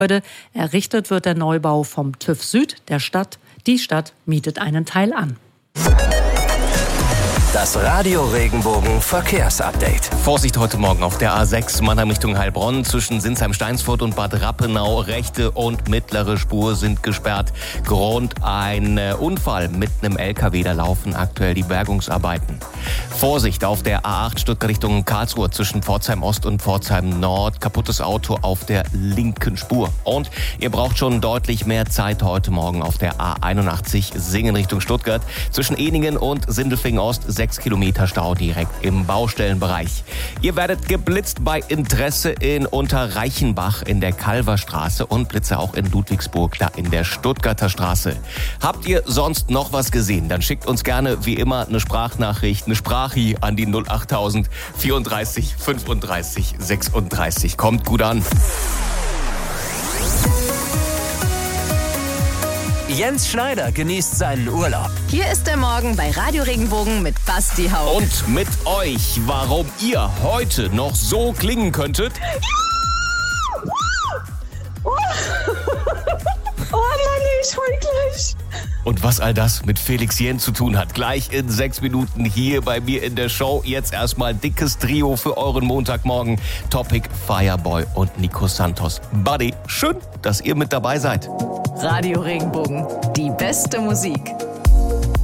Errichtet wird der Neubau vom TÜV Süd der Stadt. Die Stadt mietet einen Teil an. Das Radio Regenbogen Verkehrsupdate. Vorsicht heute Morgen auf der A6 Mannheim Richtung Heilbronn zwischen Sinsheim-Steinsfurt und Bad Rappenau. Rechte und mittlere Spur sind gesperrt. Grund ein Unfall mit einem LKW. Da laufen aktuell die Bergungsarbeiten. Vorsicht auf der A8 Stuttgart Richtung Karlsruhe zwischen Pforzheim Ost und Pforzheim Nord. Kaputtes Auto auf der linken Spur. Und ihr braucht schon deutlich mehr Zeit heute Morgen auf der A81 Singen Richtung Stuttgart. Zwischen Eningen und Sindelfingen Ost 6 Kilometer Stau direkt im Baustellenbereich. Ihr werdet geblitzt bei Interesse in Unterreichenbach in der Kalverstraße und Blitze auch in Ludwigsburg, da in der Stuttgarter Straße. Habt ihr sonst noch was gesehen? Dann schickt uns gerne wie immer eine Sprachnachricht, eine Sprachi an die 08000 34 35 36. Kommt gut an. Jens Schneider genießt seinen Urlaub. Hier ist der Morgen bei Radio Regenbogen mit Basti Haupt. Und mit euch, warum ihr heute noch so klingen könntet. Oh Mann, ich heul gleich. Und was all das mit Felix Jähn zu tun hat, gleich in 6 Minuten hier bei mir in der Show. Jetzt erstmal dickes Trio für euren Montagmorgen. Topic, Fireboy und Nico Santos. Buddy, schön, dass ihr mit dabei seid. Radio Regenbogen, die beste Musik.